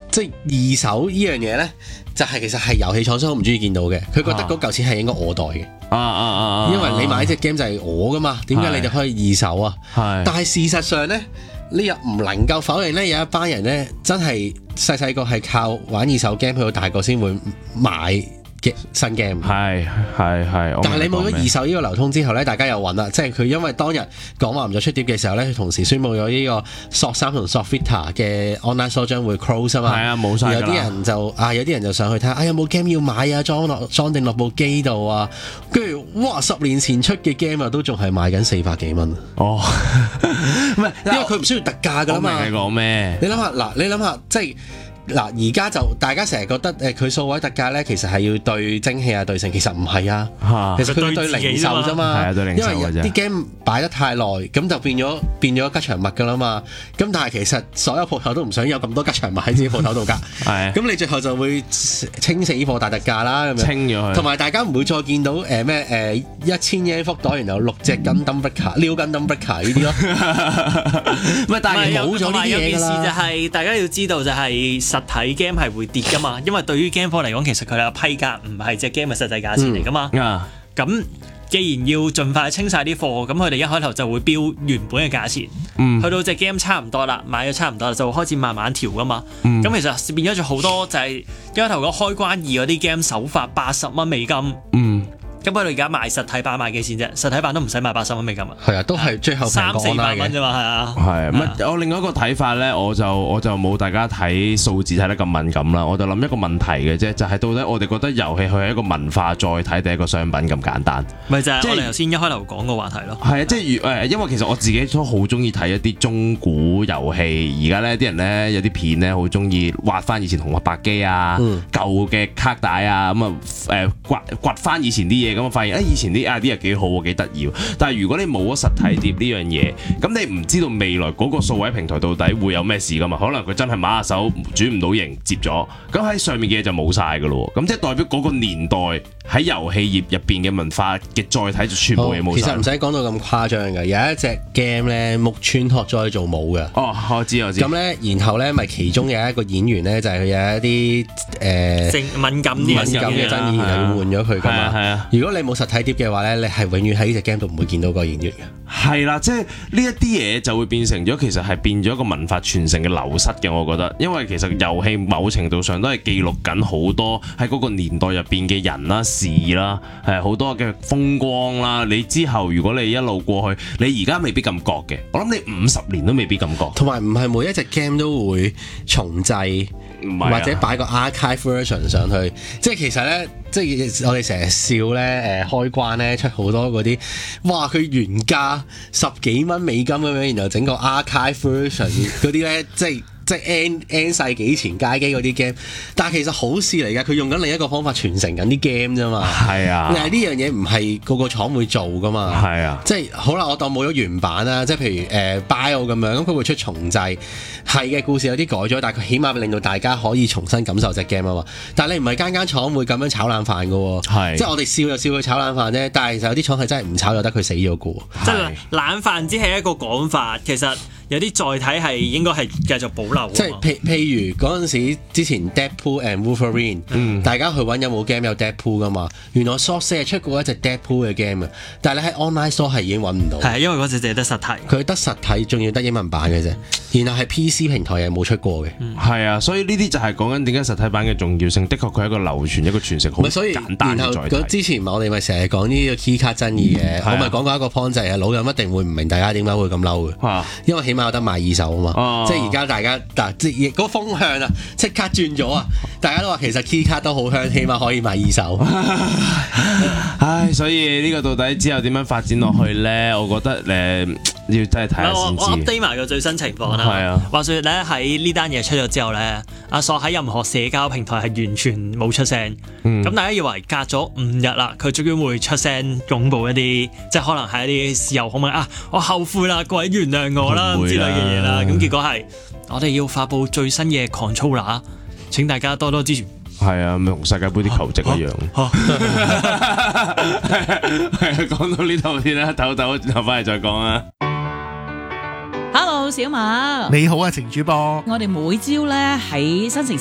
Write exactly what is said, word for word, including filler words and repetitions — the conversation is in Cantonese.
即係二手呢樣嘢咧，就係、是、其實係遊戲廠商好唔中意見到嘅，佢覺得嗰嚿錢係應該我袋嘅。 啊啊啊啊！ 因為你買隻 game 就係我噶嘛，點解你就可以二手啊？係，但係事實上咧，你又唔能夠否認咧，有一班人咧真係細細個係靠玩二手 game 去到大個先會買嘅新 game。係係係。但係你冇咗二手呢個流通之後咧，大家又揾啦，即係佢因為當日講話唔再出碟嘅時候咧，佢同時宣布咗呢個索三同索 Vita 嘅 online store 將會 close 啊嘛。係啊，冇晒。有啲人就啊，有啲人就上去睇下，哎有冇 game 要買啊？裝落裝定落部機度啊！跟住哇，十年前出嘅 game 啊，都仲係賣緊四百幾蚊。哦，唔係，因為佢唔需要特價㗎嘛。我明你講咩？你諗下嗱，你諗下即係。嗱，而家就大家成日覺得誒佢數位特價咧，其實係要對蒸汽啊對成，其實唔係啊，啊其實佢對零售啫嘛，因為啲 game 擺得太耐，咁就變咗變咗吉祥物㗎啦嘛。咁但係其實所有鋪頭都唔想有咁多吉祥物喺自己鋪頭度㗎，咁你最後就會清死貨大特價啦，咁樣清咗佢。同埋大家唔會再見到誒咩誒一千yen福袋，然後六隻跟 Dumbricker 撩跟 Dumbricker 呢啲咯。唔係，但係冇咗呢啲嘢㗎啦。有件事就係大家要知道就係實體 game 係會跌噶嘛，因為對於 game 貨嚟講，其實佢哋嘅批價唔係隻 game 嘅實際價錢嚟噶嘛。咁、嗯、既然要盡快清晒啲貨，咁佢哋一開頭就會標原本嘅價錢，嗯、去到隻 game 差唔多啦，買咗差唔多啦，就會開始慢慢調噶嘛。咁、嗯、其實變咗咗好多就係一開頭個開關二嗰啲 game 首發八十蚊美金。嗯咁佢哋而家賣實體版賣幾錢啫？實體版都唔使賣八十蚊美金啊！係啊，都係最後三四百蚊啫嘛，係啊。係乜？我另外一個睇法咧，我就我就冇大家睇數字睇得咁敏感啦。我就諗一個問題嘅啫，就係、是、到底我哋覺得遊戲佢係一個文化載體定一個商品咁簡單？咪就係、是、我哋頭先一開頭講個話題咯。係啊，即係誒，因為其實我自己都好中意睇一啲中古遊戲。而家咧啲人咧有啲片咧好中意挖翻以前紅白機啊、嗯、舊嘅卡帶啊，咁啊誒掘掘翻以前啲嘢。咁我發現，誒以前啲 idea 幾好喎，幾得意喎。但係如果你冇咗實體碟呢樣嘢，咁你唔知道未來嗰個數位平台到底會有咩事噶嘛？可能佢真係馬下手轉唔到型，接咗，咁喺上面嘅嘢就冇晒噶咯。咁即係代表嗰個年代喺遊戲業入邊嘅文化嘅載體就全部嘢冇晒。其實唔使講到咁誇張㗎，有一隻 game 咧木村拓哉做舞嘅。哦，我知我知。咁咧，然後咧咪其中有一個演員咧就係、是、有一啲誒、呃、敏感啲敏感嘅爭議，然後要換咗佢㗎嘛。係啊。如果你冇實體碟嘅話咧，你係永遠喺呢隻 game 度唔會見到個演員嘅。係啦，即係呢一啲嘢就會變成咗，其實係變咗一個文化傳承嘅流失嘅。我覺得，因為其實遊戲某程度上都係記錄緊好多喺嗰個年代入邊嘅人啦、事啦，係好多嘅風光啦。你之後如果你一路過去，你而家未必咁覺嘅。我諗你五十年都未必咁覺。同埋唔係每一隻 game 都會重製。啊、或者擺個 archive version 上去，即係其實咧，即係我哋成日笑咧，誒開關咧出好多嗰啲，哇佢原價十幾蚊美金咁樣，然後整個 archive version 嗰啲咧，即係。即係 N N 世紀前街機嗰啲 game，但係其實好事嚟㗎，佢用緊另一個方法傳承緊啲 game 啫嘛。係啊，但係呢樣嘢唔係個個廠會做㗎嘛。係啊，即係好啦，我當冇咗原版啦，即係譬如誒、呃、Bio 咁樣，咁佢會出重製，係嘅故事有啲改咗，但係佢起碼令到大家可以重新感受隻 game 啊嘛。但係你唔係間間廠會咁樣炒冷飯㗎喎。係，即係我哋笑就笑佢炒冷飯啫，但係其實有啲廠係真係唔炒就得佢死咗㗎喎。即係冷飯只係一個講法，其實。有啲載體係應該係繼續保留，即係譬譬如嗰陣時之前 Deadpool and Wolverine，嗯、大家去揾有冇 game 有 Deadpool 噶嘛？原來 Source 係出過一隻 Deadpool 嘅 game 啊，但係你喺 online store 係已經揾唔到。係因為嗰隻淨係得實體，佢得實體，仲要得英文版嘅啫。然後係 P C 平台係冇出過嘅。係、嗯、啊，所以呢啲就係講緊點解實體版嘅重要性。的確佢係一個流傳一個傳承好簡單嘅載體。然後之前我哋咪成日講呢個 key 卡爭議嘅，啊、我咪講過一個 point 就係老友一定會唔明大家點解會咁嬲嘅，啊、因為起碼有得賣二手啊嘛，哦、即係而家大家嗱，即係嗰個風向啊，即刻轉咗啊！大家都話其實 key 卡都好香，起碼可以賣二手。唉，所以呢個到底之後點樣發展落去咧？我覺得誒、呃、要真係睇下先知。我 update 埋個最新情況啦。係啊，話說咧喺呢單嘢出咗之後咧，阿索喺任何社交平台係完全冇出聲。咁、嗯、大家以為隔咗五日啦，佢終於會出聲公佈一啲，即係可能係一啲事後孔明啊，我後悔啦，各位原諒我啦之類嘅嘢啦。咁結果係我哋要發布最新嘅 controller， 請大家多多支持。係啊，咪同世界盃啲球證一樣。係啊，講到呢度先啦，唞唞，然後翻嚟再講啊。 Hello， 小馬。 你好啊，程主播。 我哋每朝咧喺新城